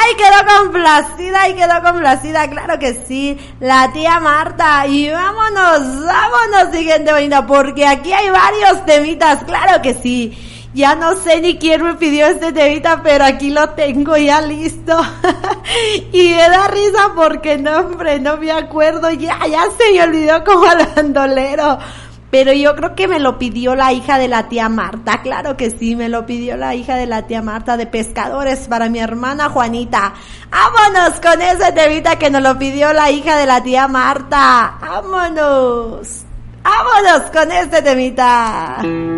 Ahí quedó complacida, claro que sí, la tía Marta. Y vámonos, siguiente bonita, porque aquí hay varios temitas, claro que sí. Ya no sé ni quién me pidió este temita, pero aquí lo tengo ya listo. Y me da risa porque no, hombre, no me acuerdo, ya se me olvidó como al bandolero. Pero yo creo que me lo pidió la hija de la tía Marta, claro que sí, me lo pidió la hija de la tía Marta de Pescadores para mi hermana Juanita. Vámonos con ese temita que nos lo pidió la hija de la tía Marta. Vámonos con este temita.